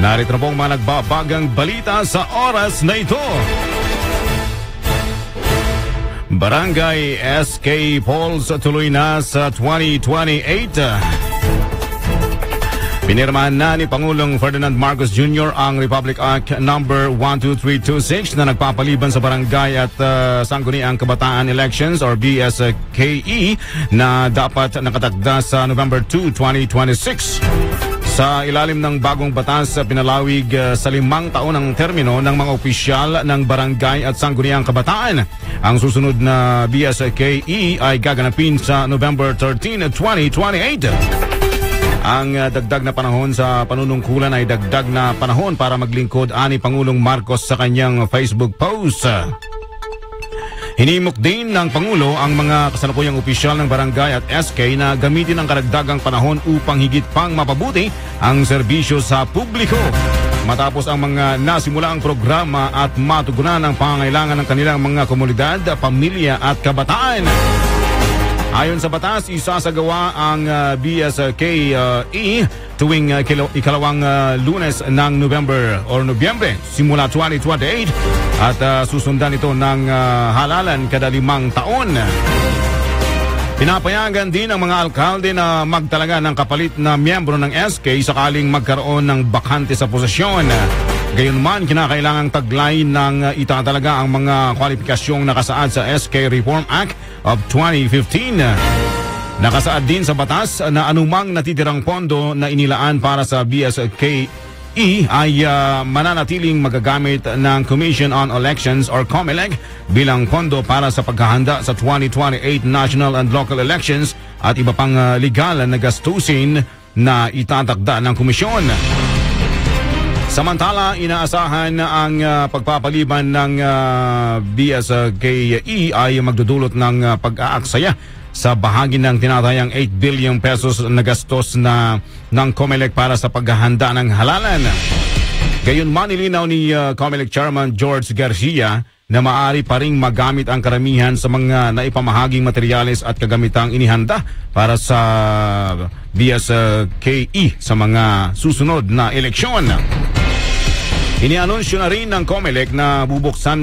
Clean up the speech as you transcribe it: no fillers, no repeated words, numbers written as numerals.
Narito na po ang mga nagbabagang balita sa oras na ito. Barangay SK polls tuloy na sa 2028. Pinirmahan na ni Pangulong Ferdinand Marcos Jr. ang Republic Act No. 12326 na nagpapaliban sa barangay at sangguniang kabataan elections or BSKE na dapat nakatakda sa November 2, 2026. Sa ilalim ng bagong batas, pinalawig sa 5 taon ang termino ng mga opisyal ng barangay at sangguniang kabataan. Ang susunod na BSKE ay gaganapin sa November 13, 2028. Ang dagdag na panahon sa panunungkulan ay dagdag na panahon para maglingkod ani Pangulong Marcos sa kanyang Facebook post. Hinimok din ng Pangulo ang mga kasalukuyang opisyal ng barangay at SK na gamitin ang karagdagang panahon upang higit pang mapabuti ang serbisyo sa publiko. Matapos ang mga nasimulaang programa at matugunan ang pangangailangan ng kanilang mga komunidad, pamilya at kabataan. Ayon sa batas, isasagawa ang BSKE tuwing ikalawang Lunes ng Nobyembre simula 2028 at susundan ito ng halalan kada 5 taon. Pinapayagan din ang mga alkalde na magtalaga ng kapalit na miyembro ng SK sakaling magkaroon ng bakante sa posisyon. Gayunman, kinakailangang taglay ng itatalaga ang mga kwalipikasyong nakasaad sa SK Reform Act of 2015. Nakasaad din sa batas na anumang natitirang pondo na inilaan para sa BSKE ay mananatiling magagamit ng Commission on Elections or COMELEC bilang pondo para sa paghahanda sa 2028 national and local elections at iba pang legal na gastusin na itatakda ng komisyon. Samantala, inaasahan na ang pagpapaliban ng BSKE ay magdudulot ng pag-aaksaya sa bahagi ng tinatayang 8 billion pesos na gastos na ng COMELEC para sa paghahanda ng halalan. Gayunman, nilinaw ni COMELEC Chairman George Garcia na maaari pa ring magamit ang karamihan sa mga naipamahaging materyales at kagamitang inihanda para sa BSKE sa mga susunod na eleksyon. Inianunsyo na rin ng COMELEC na bubuksan